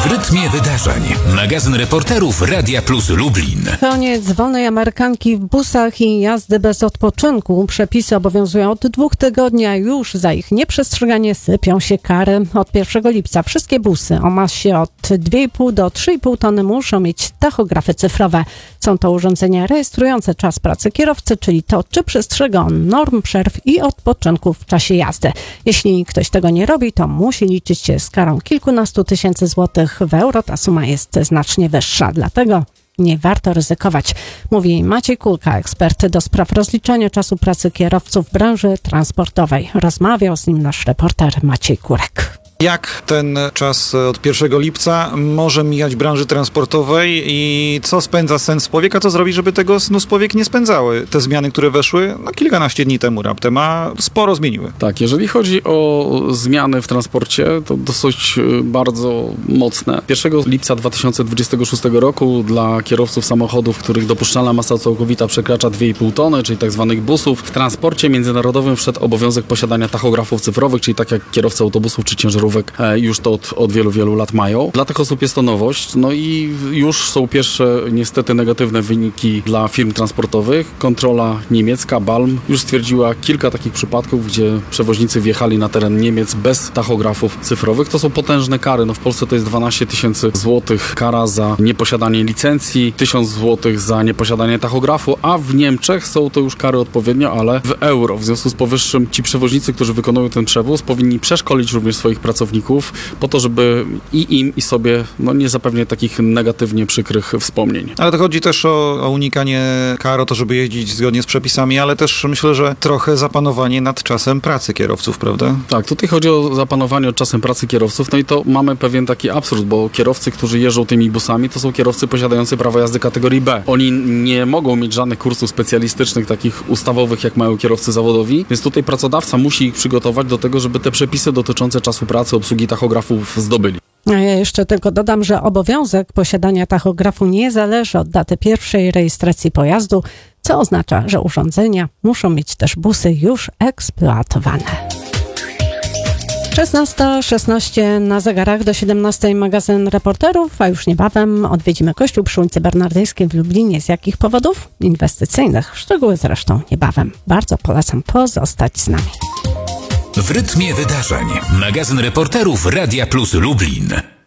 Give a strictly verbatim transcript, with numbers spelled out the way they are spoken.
W rytmie wydarzeń. Magazyn reporterów Radia Plus Lublin. Koniec wolnej amerykanki w busach i jazdy bez odpoczynku. Przepisy obowiązują od dwóch tygodni, a już za ich nieprzestrzeganie sypią się kary. Od pierwszego lipca wszystkie busy o masie od dwie i pół do trzy i pół tony muszą mieć tachografy cyfrowe. Są to urządzenia rejestrujące czas pracy kierowcy, czyli to, czy przestrzega on norm przerw i odpoczynku w czasie jazdy. Jeśli ktoś tego nie robi, to musi liczyć się z karą kilkunastu tysięcy złotych. W euro ta suma jest znacznie wyższa, dlatego nie warto ryzykować, mówi Maciej Kulka, ekspert do spraw rozliczania czasu pracy kierowców w branży transportowej. Rozmawiał z nim nasz reporter Maciej Kurek. Jak ten czas od pierwszego lipca może mijać branży transportowej i co spędza sen z powiek, a co zrobić, żeby tego snu z powiek nie spędzały? Te zmiany, które weszły no, kilkanaście dni temu raptem, a sporo zmieniły. Tak, jeżeli chodzi o zmiany w transporcie, to dosyć bardzo mocne. pierwszego lipca dwa tysiące dwudziestego szóstego roku dla kierowców samochodów, których dopuszczalna masa całkowita przekracza dwie i pół tony, czyli tak zwanych busów, w transporcie międzynarodowym wszedł obowiązek posiadania tachografów cyfrowych, czyli tak jak kierowcy autobusów czy ciężarówek już to od, od wielu, wielu lat mają. Dla tych osób jest to nowość, no i już są pierwsze niestety negatywne wyniki dla firm transportowych. Kontrola niemiecka, Balm, już stwierdziła kilka takich przypadków, gdzie przewoźnicy wjechali na teren Niemiec bez tachografów cyfrowych. To są potężne kary. No w Polsce to jest dwanaście tysięcy złotych kara za nieposiadanie licencji, tysiąc złotych za nieposiadanie tachografu, a w Niemczech są to już kary odpowiednio, ale w euro. W związku z powyższym ci przewoźnicy, którzy wykonują ten przewóz, powinni przeszkolić również swoich pracowników po to, żeby i im, i sobie no, nie zapewniać takich negatywnie przykrych wspomnień. Ale to chodzi też o, o unikanie kar, o to, żeby jeździć zgodnie z przepisami, ale też myślę, że trochę zapanowanie nad czasem pracy kierowców, prawda? Tak, tutaj chodzi o zapanowanie nad czasem pracy kierowców, no i to mamy pewien taki absurd, bo kierowcy, którzy jeżdżą tymi busami, to są kierowcy posiadający prawo jazdy kategorii B. Oni nie mogą mieć żadnych kursów specjalistycznych, takich ustawowych, jak mają kierowcy zawodowi, więc tutaj pracodawca musi ich przygotować do tego, żeby te przepisy dotyczące czasu pracy, obsługi tachografów zdobyli. A ja jeszcze tylko dodam, że obowiązek posiadania tachografu nie zależy od daty pierwszej rejestracji pojazdu, co oznacza, że urządzenia muszą mieć też busy już eksploatowane. szesnasta szesnaście na zegarach, do siedemnastej magazyn reporterów, a już niebawem odwiedzimy kościół przy ulicy Bernardyńskiej w Lublinie. Z jakich powodów? Inwestycyjnych. Szczegóły zresztą niebawem. Bardzo polecam pozostać z nami. W rytmie wydarzeń. Magazyn reporterów Radia Plus Lublin.